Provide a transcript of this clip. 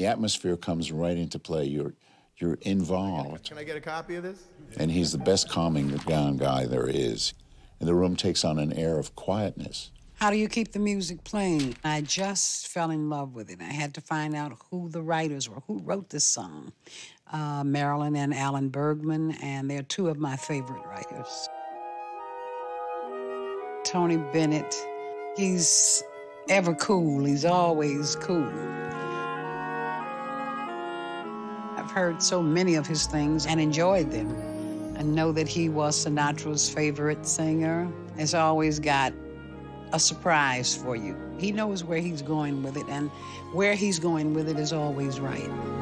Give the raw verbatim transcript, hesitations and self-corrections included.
The atmosphere comes right into play. You're, you're involved. Can I get a copy of this? And he's the best calming down guy there is. And the room takes on an air of quietness. How do you keep the music playing? I just fell in love with it. I had to find out who the writers were, who wrote this song. Uh, Marilyn and Alan Bergman, and they're two of my favorite writers. Tony Bennett, he's ever cool. He's always cool. I've heard so many of his things and enjoyed them. I know that he was Sinatra's favorite singer. It's always got a surprise for you. He knows where he's going with it, and where he's going with it is always right.